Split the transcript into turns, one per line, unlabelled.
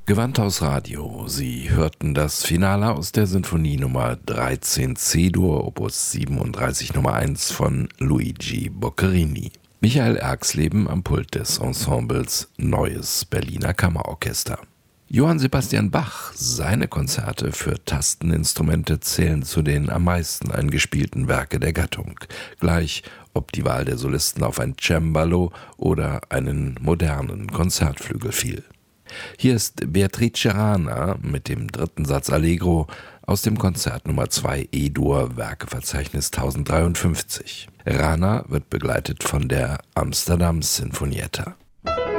Gewandhaus Radio. Sie hörten das Finale aus der Sinfonie Nummer 13 C-Dur, Opus 37 Nummer 1 von Luigi Boccherini. Michael Erxleben am Pult des Ensembles Neues Berliner Kammerorchester. Johann Sebastian Bach, seine Konzerte für Tasteninstrumente zählen zu den am meisten eingespielten Werke der Gattung. Gleich ob die Wahl der Solisten auf ein Cembalo oder einen modernen Konzertflügel fiel. Hier ist Beatrice Rana mit dem dritten Satz Allegro aus dem Konzert Nummer 2 E-Dur, Werkeverzeichnis 1053. Rana wird begleitet von der Amsterdam Sinfonietta.